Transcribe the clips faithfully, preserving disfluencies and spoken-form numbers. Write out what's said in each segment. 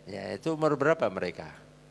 Ya, itu umur berapa mereka?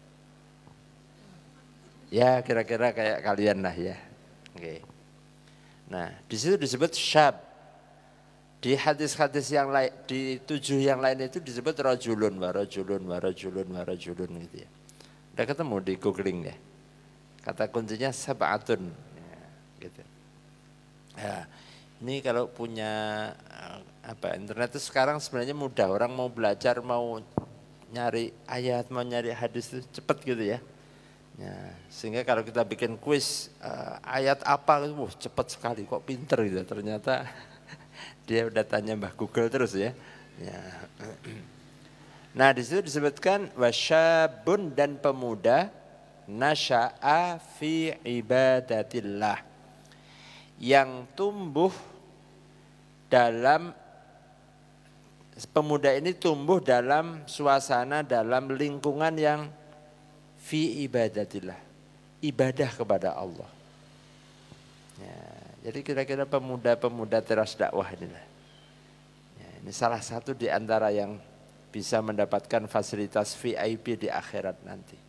Ya, kira-kira kayak kalian lah ya. Oke. Nah, di situ disebut syab. Di hadis-hadis yang lain, di tujuh yang lain itu disebut rajulun, wa rajulun, wa rajulun, wa rajulun gitu ya. Udah ketemu di googling ya. Kata kuncinya sab'atun. Ya, gitu. Ya, ini kalau punya apa internet itu sekarang sebenarnya mudah. Orang mau belajar, mau nyari ayat, mau nyari hadis itu cepat gitu ya. Ya, sehingga kalau kita bikin kuis uh, ayat apa, wah cepat sekali, kok pinter gitu. Ternyata dia udah tanya Mbah Google terus ya. Ya. Nah di situ disebutkan wasyabun dan pemuda nasya'a fi ibadatillah yang tumbuh dalam pemuda ini tumbuh dalam suasana, dalam lingkungan yang fi ibadatillah, ibadah kepada Allah. Ya, jadi kira-kira pemuda-pemuda teras dakwah inilah. Ya, ini salah satu di antara yang bisa mendapatkan fasilitas V I P di akhirat nanti.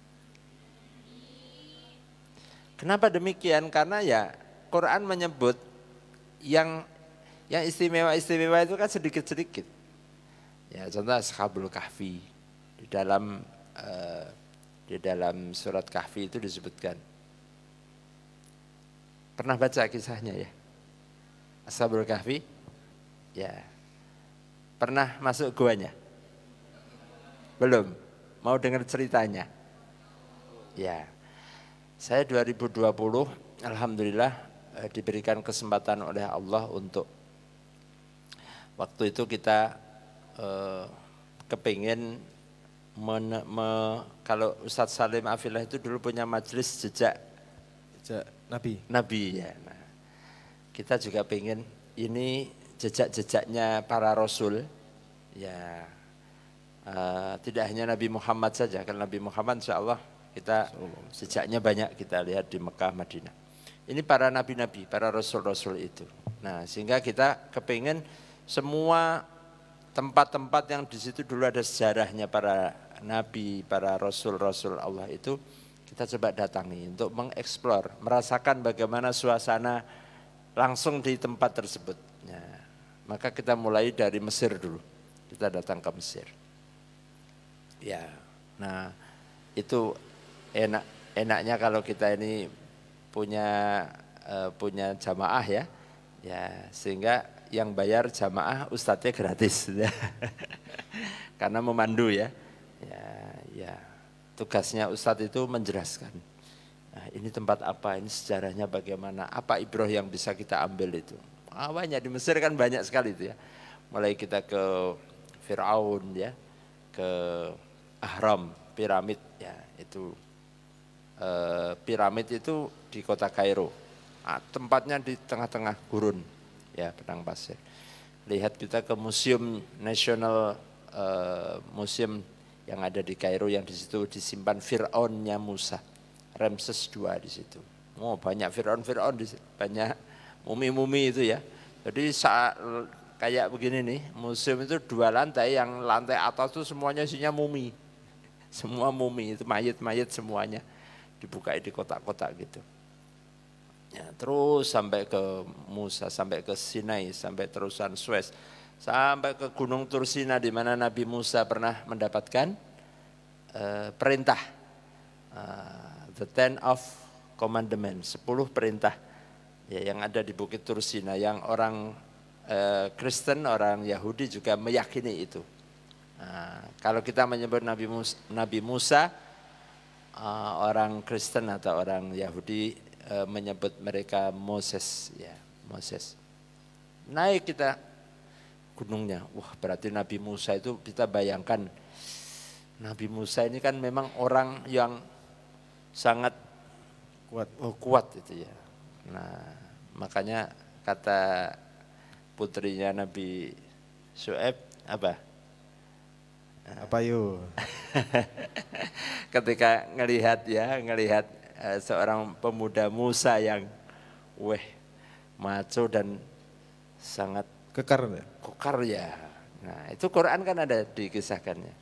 Kenapa demikian? Karena ya Quran menyebut yang yang istimewa-istimewa itu kan sedikit-sedikit. Ya, contoh Ashabul Kahfi di dalam uh, di dalam surat Kahfi itu disebutkan. Pernah baca kisahnya ya? Ashabul Kahfi? Ya. Pernah masuk guanya? Belum? Mau dengar ceritanya? Ya. Saya dua ribu dua puluh alhamdulillah eh, diberikan kesempatan oleh Allah untuk waktu itu kita eh, kepingin men, me, kalau Ustadz Salim Afillah itu dulu punya majelis jejak jejak Nabi. Nabi ya. Nah, kita juga pengen ini jejak-jejaknya para rasul ya. Uh, tidak hanya Nabi Muhammad saja, karena Nabi Muhammad insya Allah kita jejaknya banyak kita lihat di Mekah, Madinah. Ini para nabi-nabi, para rasul-rasul itu. Nah, sehingga kita kepingin semua tempat-tempat yang di situ dulu ada sejarahnya para nabi, para rasul-rasul Allah itu kita coba datangi untuk mengeksplor, merasakan bagaimana suasana langsung di tempat tersebut. Ya, maka kita mulai dari Mesir dulu, kita datang ke Mesir. Ya, nah itu enak enaknya kalau kita ini punya uh, punya jamaah ya, ya sehingga yang bayar jamaah ustadznya gratis, ya. Karena memandu ya, ya, ya tugasnya ustadz itu menjelaskan. Nah, ini tempat apa, ini sejarahnya bagaimana, apa ibroh yang bisa kita ambil itu. Ah, banyak di Mesir kan banyak sekali itu ya. Mulai kita ke Fir'aun ya, ke Ahram, piramid ya itu eh, piramid itu di kota Kairo. Nah, tempatnya di tengah-tengah gurun ya padang pasir. Lihat kita ke museum nasional eh, museum yang ada di Kairo yang di situ disimpan Fir'aunnya Musa, Ramses kedua di situ. Oh banyak Fir'aun-Fir'aun di situ, banyak mumi-mumi itu ya. Jadi saat kayak begini nih museum itu dua lantai, yang lantai atas itu semuanya isinya mumi. Semua mumi itu mayat-mayat semuanya dibuka di kotak-kotak gitu. Ya, terus sampai ke Musa, sampai ke Sinai, sampai terusan Suez, sampai ke Gunung Tursina di mana Nabi Musa pernah mendapatkan uh, perintah, uh, the ten of commandment, sepuluh perintah ya, yang ada di Bukit Tursina, yang orang uh, Kristen, orang Yahudi juga meyakini itu. Nah, kalau kita menyebut Nabi Musa, Nabi Musa uh, orang Kristen atau orang Yahudi uh, menyebut mereka Moses, ya Moses. Naik kita gunungnya, wah berarti Nabi Musa itu kita bayangkan, Nabi Musa ini kan memang orang yang sangat kuat, oh, kuat itu ya. Nah makanya kata putrinya Nabi Syuaib apa? Apa yuk? Ketika ngelihat ya, ngelihat uh, seorang pemuda Musa yang weh maco dan sangat kekar ya. Kekar ya. Nah, itu Quran kan ada dikisahkannya.